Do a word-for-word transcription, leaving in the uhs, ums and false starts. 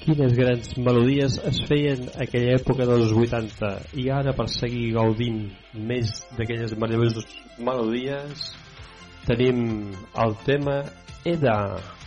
Quines grans melodies es feien a aquella època dels vuitanta, i ara, per seguir gaudint més d'aquelles meravelloses melodies, tenim el tema Eda.